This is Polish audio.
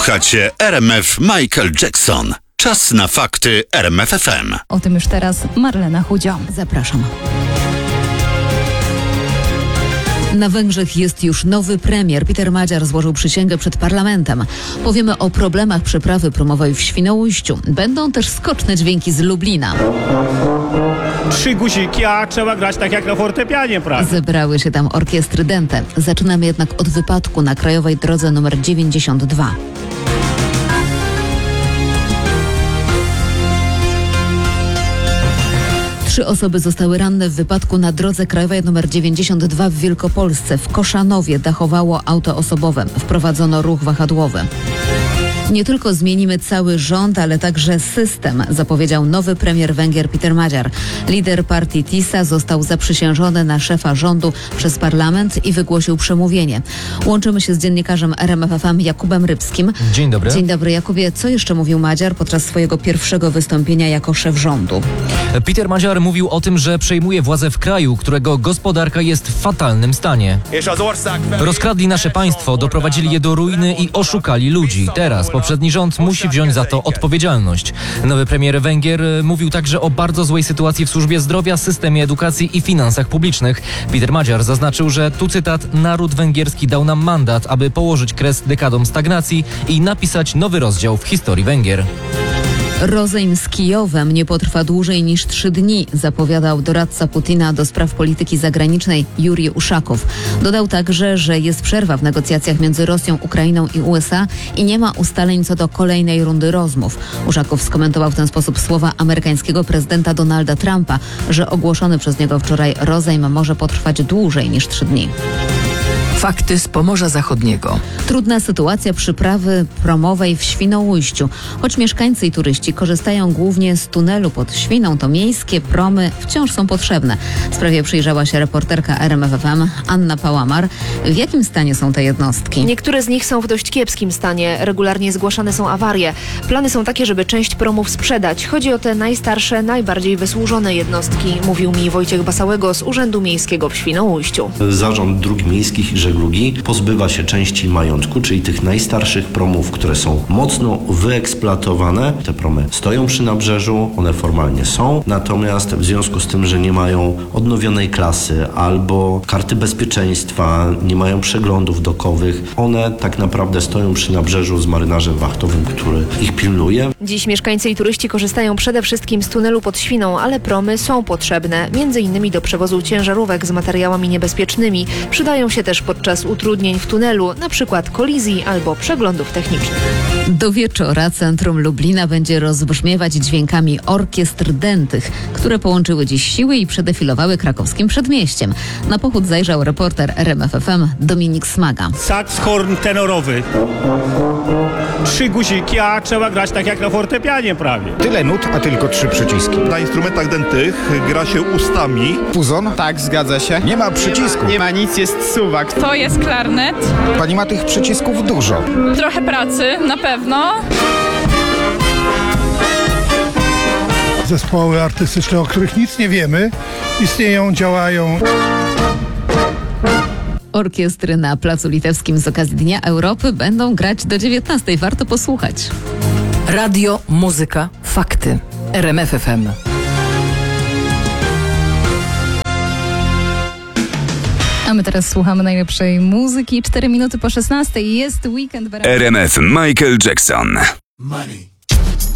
Słuchacie RMF Michael Jackson. Czas na fakty RMF FM. O tym już teraz Marlena Chudzio. Zapraszam. Na Węgrzech jest już nowy premier. Peter Magyar złożył przysięgę przed parlamentem. Powiemy o problemach przeprawy promowej w Świnoujściu. Będą też skoczne dźwięki z Lublina. 3 guziki, a trzeba grać tak jak na fortepianie, prawda? Zebrały się tam orkiestry dęte. Zaczynamy jednak od wypadku na krajowej drodze nr 92. Trzy osoby zostały ranne w wypadku na drodze krajowej nr 92 w Wielkopolsce. W Koszanowie dachowało auto osobowe. Wprowadzono ruch wahadłowy. Nie tylko zmienimy cały rząd, ale także system, zapowiedział nowy premier Węgier Peter Magyar. Lider partii TISA został zaprzysiężony na szefa rządu przez parlament i wygłosił przemówienie. Łączymy się z dziennikarzem RMF FM Jakubem Rybskim. Dzień dobry. Dzień dobry, Jakubie. Co jeszcze mówił Magyar podczas swojego pierwszego wystąpienia jako szef rządu? Peter Magyar mówił o tym, że przejmuje władzę w kraju, którego gospodarka jest w fatalnym stanie. Rozkradli nasze państwo, doprowadzili je do ruiny i oszukali ludzi. Teraz poprzedni rząd musi wziąć za to odpowiedzialność. Nowy premier Węgier mówił także o bardzo złej sytuacji w służbie zdrowia, systemie edukacji i finansach publicznych. Peter Magyar zaznaczył, że, tu cytat, naród węgierski dał nam mandat, aby położyć kres dekadom stagnacji i napisać nowy rozdział w historii Węgier. Rozejm z Kijowem nie potrwa dłużej niż 3 dni, zapowiadał doradca Putina do spraw polityki zagranicznej Jurij Uszakow. Dodał także, że jest przerwa w negocjacjach między Rosją, Ukrainą i USA i nie ma ustaleń co do kolejnej rundy rozmów. Uszakow skomentował w ten sposób słowa amerykańskiego prezydenta Donalda Trumpa, że ogłoszony przez niego wczoraj rozejm może potrwać dłużej niż 3 dni. Fakty z Pomorza Zachodniego. Trudna sytuacja przyprawy promowej w Świnoujściu. Choć mieszkańcy i turyści korzystają głównie z tunelu pod Świną, to miejskie promy wciąż są potrzebne. Sprawie przyjrzała się reporterka RMF FM Anna Pałamar. W jakim stanie są te jednostki? Niektóre z nich są w dość kiepskim stanie. Regularnie zgłaszane są awarie. Plany są takie, żeby część promów sprzedać. Chodzi o te najstarsze, najbardziej wysłużone jednostki, mówił mi Wojciech Basałego z Urzędu Miejskiego w Świnoujściu. Zarząd Dróg Miejskich i Żeglugi pozbywa się części majątku, czyli tych najstarszych promów, które są mocno wyeksploatowane. Te promy stoją przy nabrzeżu, one formalnie są, natomiast w związku z tym, że nie mają odnowionej klasy albo karty bezpieczeństwa, nie mają przeglądów dokowych, one tak naprawdę stoją przy nabrzeżu z marynarzem wachtowym, który ich pilnuje. Dziś mieszkańcy i turyści korzystają przede wszystkim z tunelu pod Świną, ale promy są potrzebne, m.in. do przewozu ciężarówek z materiałami niebezpiecznymi. Przydają się też podczas utrudnień w tunelu, np. kolizji albo przeglądów technicznych. Do wieczora centrum Lublina będzie rozbrzmiewać dźwiękami orkiestr dętych, które połączyły dziś siły i przedefilowały krakowskim przedmieściem. Na pochód zajrzał reporter RMF FM Dominik Smaga. Saks, horn tenorowy. 3 guziki, a trzeba grać tak jak na fortepianie prawie. Tyle nut, a tylko 3 przyciski. Na instrumentach dętych gra się ustami. Puzon? Tak, zgadza się. Nie ma przycisku. Nie ma nic, jest suwak. To jest klarnet. Pani ma tych przycisków dużo. Trochę pracy, na pewno. Zespoły artystyczne, o których nic nie wiemy, istnieją, działają. Orkiestry na Placu Litewskim z okazji Dnia Europy będą grać do 19:00. Warto posłuchać. Radio, muzyka, fakty. RMF FM. A my teraz słuchamy najlepszej muzyki. 4 minuty po 16:00 jest weekend. RMF Michael Jackson. Money.